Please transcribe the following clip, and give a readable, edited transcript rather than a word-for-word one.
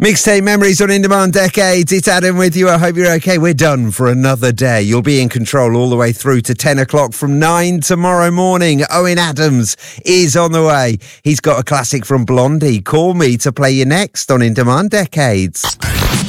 Mixtape Memories on In Demand Decades. It's Adam with you. I hope you're okay. We're done for another day. You'll be in control all the way through to 10 o'clock from 9 tomorrow morning. Owen Adams is on the way. He's got a classic from Blondie. Call me to play you next on In Demand Decades.